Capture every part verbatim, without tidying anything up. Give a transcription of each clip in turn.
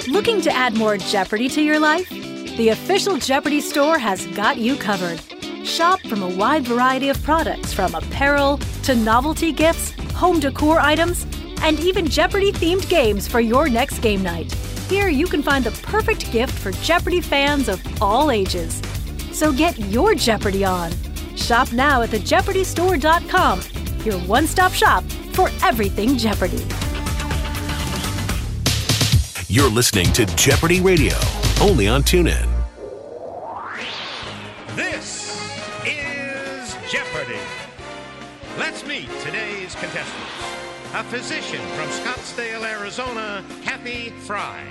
Looking to add more Jeopardy to your life? The official Jeopardy store has got you covered. Shop from a wide variety of products, from apparel to novelty gifts, home decor items, and even Jeopardy-themed games for your next game night. Here you can find the perfect gift for Jeopardy fans of all ages. So get your Jeopardy on. Shop now at the jeopardy store dot com, your one-stop shop for everything Jeopardy. You're listening to Jeopardy Radio, only on TuneIn. This is Jeopardy! Let's meet today's contestants. A physician from Scottsdale, Arizona, Kathy Fry.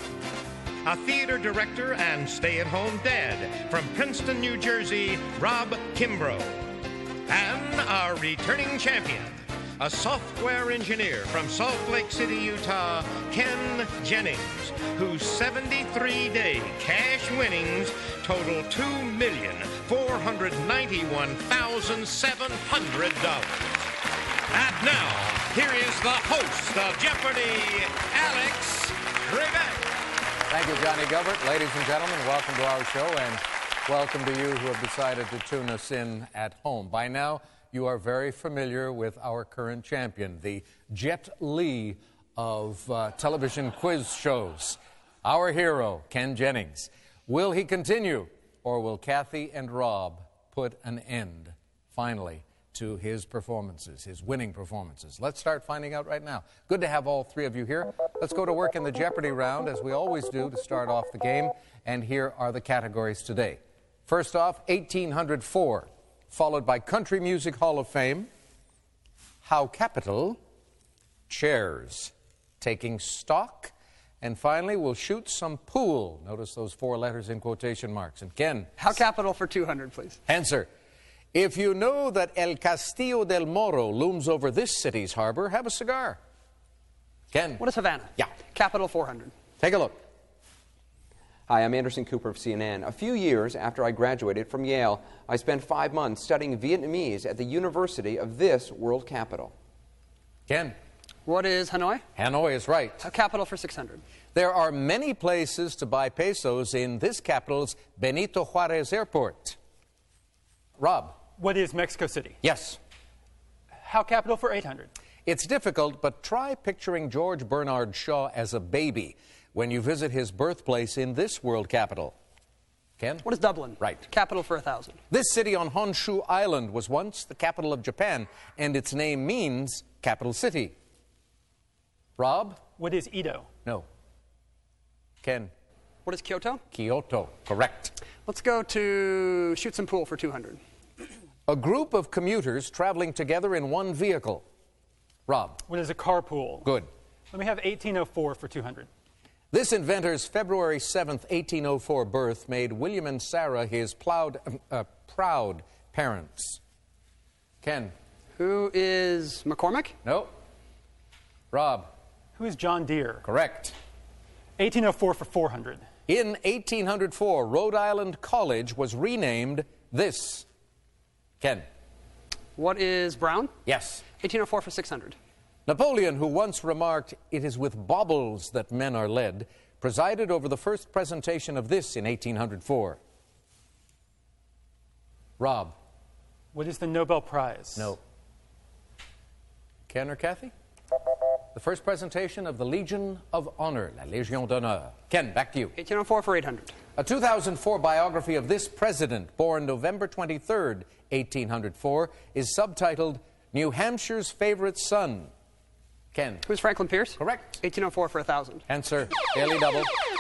A theater director and stay-at-home dad from Princeton, New Jersey, Rob Kimbrough. And our returning champion, a software engineer from Salt Lake City, Utah, Ken Jennings, whose seventy-three day cash winnings total two million four hundred ninety-one thousand seven hundred dollars. And now, here is the host of Jeopardy, Alex Trebek. Thank you, Johnny Gilbert. Ladies and gentlemen, welcome to our show, and welcome to you who have decided to tune us in at home. By now, you are very familiar with our current champion, the Jet Li of uh, television quiz shows. Our hero, Ken Jennings. Will he continue, or will Kathy and Rob put an end, finally, to his performances, his winning performances? Let's start finding out right now. Good to have all three of you here. Let's go to work in the Jeopardy round, as we always do, to start off the game. And here are the categories today. First off, eighteen oh four, followed by Country Music Hall of Fame, How Capital, Chairs, Taking Stock, and finally, we'll shoot some pool. Notice those four letters in quotation marks. And Ken? How Capital for two hundred, please. Answer. If you know that El Castillo del Moro looms over this city's harbor, have a cigar. Ken? What is Havana? Yeah. Capital four hundred. Take a look. Hi, I'm Anderson Cooper of C N N. A few years after I graduated from Yale, I spent five months studying Vietnamese at the University of this world capital. Ken? What is Hanoi? Hanoi is right. How Capital for six hundred. There are many places to buy pesos in this capital's Benito Juarez Airport. Rob? What is Mexico City? Yes. How Capital for eight hundred. It's difficult, but try picturing George Bernard Shaw as a baby when you visit his birthplace in this world capital. Ken? What is Dublin? Right. Capital for one thousand. This city on Honshu Island was once the capital of Japan, and its name means capital city. Rob? What is Edo? No. Ken? What is Kyoto? Kyoto. Correct. Let's go to shoot some pool for two hundred. A group of commuters traveling together in one vehicle. Rob? What is a carpool? Good. Let me have eighteen oh four for two hundred. This inventor's February seventh, eighteen oh four birth made William and Sarah his plowed, uh, proud parents. Ken? Who is McCormick? No. Rob? Who is John Deere? Correct. eighteen oh four for four hundred. In eighteen oh four, Rhode Island College was renamed this. Ken? What is Brown? Yes. eighteen oh four for six hundred. Napoleon, who once remarked, "It is with baubles that men are led," presided over the first presentation of this in eighteen oh four. Rob? What is the Nobel Prize? No. Ken or Kathy? The first presentation of the Legion of Honor, La Légion d'Honneur. Ken, back to you. eighteen oh four for eight hundred. A two thousand four biography of this president, born November twenty-third, eighteen oh four, is subtitled New Hampshire's Favorite Son. Ken? Who's Franklin Pierce? Correct. eighteen oh four for one thousand. Answer, daily double.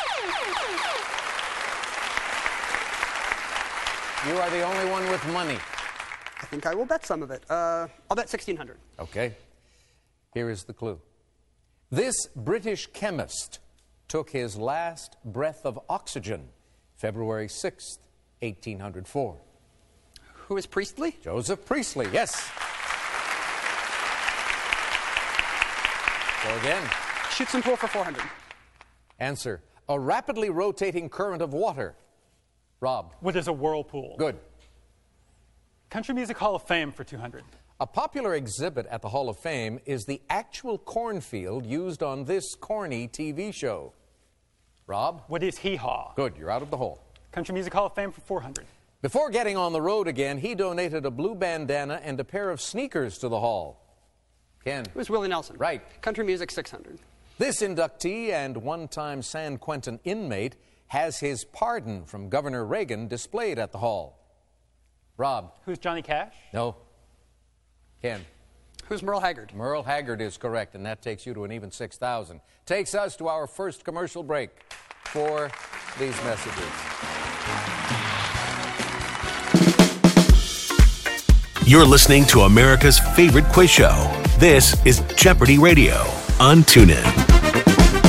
You are the only one with money. I think I will bet some of it. Uh, I'll bet sixteen hundred. Okay. Here is the clue. This British chemist took his last breath of oxygen February sixth, eighteen oh four. Who is Priestley? Joseph Priestley, yes. Go again. Shoot some pool for four hundred. Answer, a rapidly rotating current of water. Rob? What is a whirlpool? Good. Country Music Hall of Fame for two hundred. A popular exhibit at the Hall of Fame is the actual cornfield used on this corny T V show. Rob? What is Hee Haw? Good, you're out of the hole. Country Music Hall of Fame for four hundred. Before getting on the road again, he donated a blue bandana and a pair of sneakers to the hall. Ken? It was Willie Nelson. Right. Country Music six hundred. This inductee and one-time San Quentin inmate has his pardon from Governor Reagan displayed at the hall. Rob? Who's Johnny Cash? No. Ken? Who's Merle Haggard? Merle Haggard is correct, and that takes you to an even six thousand. Takes us to our first commercial break for these messages. You're listening to America's favorite quiz show. This is Jeopardy Radio on TuneIn.